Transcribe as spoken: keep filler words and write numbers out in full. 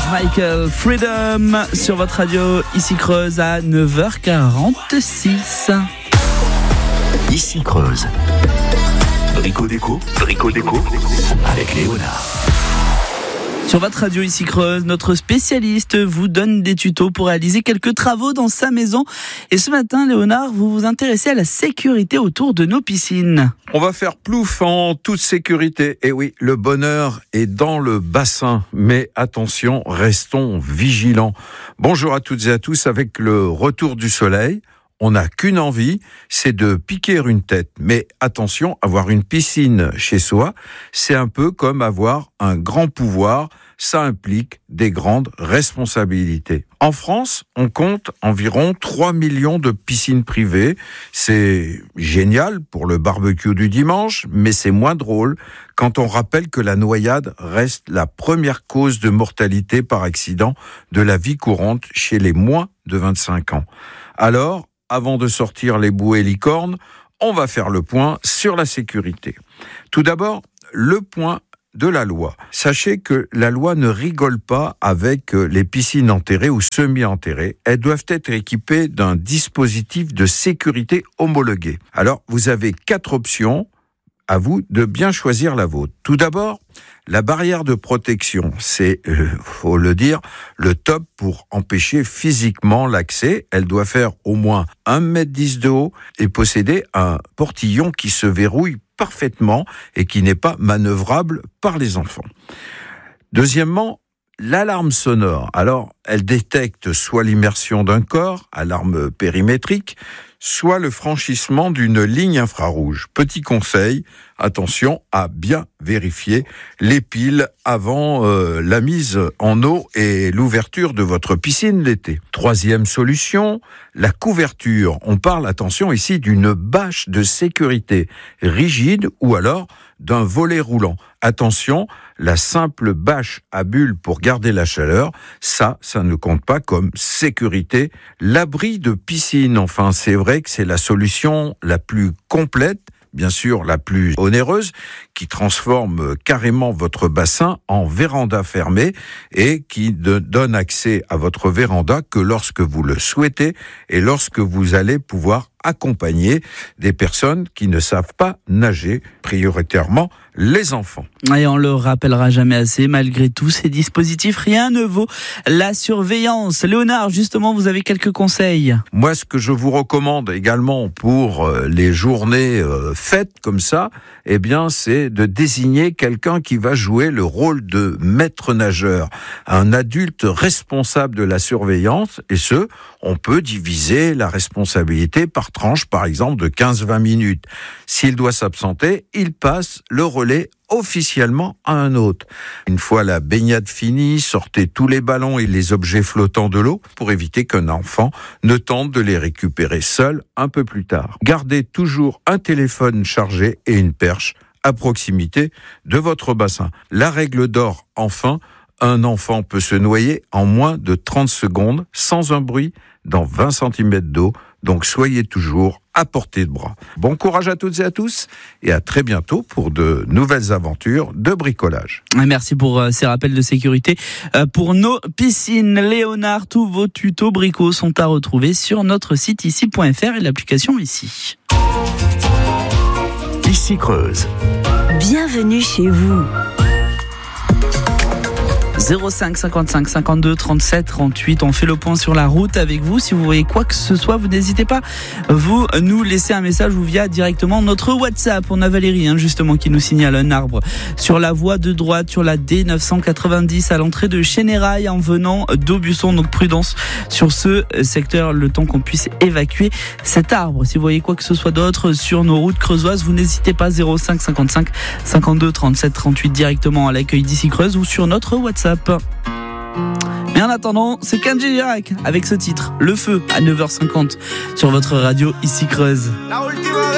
Michael, Freedom sur votre radio, ici Creuse à neuf heures quarante-six. Ici Creuse. Brico déco, Brico déco avec Léonard. Sur votre radio ici Creuse, notre spécialiste vous donne des tutos pour réaliser quelques travaux dans sa maison. Et ce matin, Léonard, vous vous intéressez à la sécurité autour de nos piscines. On va faire plouf en toute sécurité. Et oui, le bonheur est dans le bassin. Mais attention, restons vigilants. Bonjour à toutes et à tous. Avec le retour du soleil, on n'a qu'une envie, c'est de piquer une tête. Mais attention, avoir une piscine chez soi, c'est un peu comme avoir un grand pouvoir. Ça implique des grandes responsabilités. En France, on compte environ trois millions de piscines privées. C'est génial pour le barbecue du dimanche, mais c'est moins drôle quand on rappelle que la noyade reste la première cause de mortalité par accident de la vie courante chez les moins de vingt-cinq ans. Alors, avant de sortir les bouées licornes, on va faire le point sur la sécurité. Tout d'abord, le point de la loi. Sachez que la loi ne rigole pas avec les piscines enterrées ou semi-enterrées. Elles doivent être équipées d'un dispositif de sécurité homologué. Alors, vous avez quatre options. À vous de bien choisir la vôtre. Tout d'abord, la barrière de protection, c'est, euh, faut le dire, le top pour empêcher physiquement l'accès. Elle doit faire au moins un mètre dix de haut et posséder un portillon qui se verrouille parfaitement et qui n'est pas manœuvrable par les enfants. Deuxièmement, l'alarme sonore. Alors, elle détecte soit l'immersion d'un corps, alarme périmétrique, soit le franchissement d'une ligne infrarouge. Petit conseil, attention à bien vérifier les piles avant euh, la mise en eau et l'ouverture de votre piscine l'été. Troisième solution, la couverture. On parle, attention ici, d'une bâche de sécurité rigide ou alors d'un volet roulant. Attention, la simple bâche à bulles pour garder la chaleur, ça, ça ne compte pas comme sécurité. L'abri de piscine, enfin, c'est vrai que c'est la solution la plus complète, bien sûr la plus onéreuse, qui transforme carrément votre bassin en véranda fermée et qui ne donne accès à votre véranda que lorsque vous le souhaitez et lorsque vous allez pouvoir accompagner des personnes qui ne savent pas nager, prioritairement les enfants. Et on le rappellera jamais assez, malgré tous ces dispositifs, rien ne vaut la surveillance. Léonard, justement, vous avez quelques conseils. Moi, ce que je vous recommande également pour les journées fêtes comme ça, eh bien, c'est de désigner quelqu'un qui va jouer le rôle de maître nageur, un adulte responsable de la surveillance, et ce, on peut diviser la responsabilité par tranche, par exemple, de quinze à vingt minutes. S'il doit s'absenter, il passe le relais officiellement à un autre. Une fois la baignade finie, sortez tous les ballons et les objets flottants de l'eau pour éviter qu'un enfant ne tente de les récupérer seul un peu plus tard. Gardez toujours un téléphone chargé et une perche à proximité de votre bassin. La règle d'or, enfin, un enfant peut se noyer en moins de trente secondes sans un bruit dans vingt centimètres d'eau. Donc soyez toujours à portée de bras. Bon courage à toutes et à tous et à très bientôt pour de nouvelles aventures de bricolage. Merci pour euh, ces rappels de sécurité euh, pour nos piscines. Léonard, tous vos tutos bricots sont à retrouver sur notre site ici point f r et l'application ici. Ici Creuse. Bienvenue chez vous. zéro cinq cinquante-cinq cinquante-deux trente-sept trente-huit. On fait le point sur la route avec vous. Si vous voyez quoi que ce soit, vous n'hésitez pas. Vous nous laissez un message ou via directement notre WhatsApp. On a Valérie, hein, justement, qui nous signale un arbre sur la voie de droite, sur la D neuf cent quatre-vingt-dix, à l'entrée de Chénérail, en venant d'Aubusson. Donc prudence sur ce secteur, le temps qu'on puisse évacuer cet arbre. Si vous voyez quoi que ce soit d'autre sur nos routes creusoises, vous n'hésitez pas. zéro cinq cinquante-cinq cinquante-deux trente-sept trente-huit directement à l'accueil d'ici Creuse ou sur notre WhatsApp. Mais en attendant, c'est Kenji Girac avec ce titre, Le Feu, à neuf heures cinquante sur votre radio ici Creuse.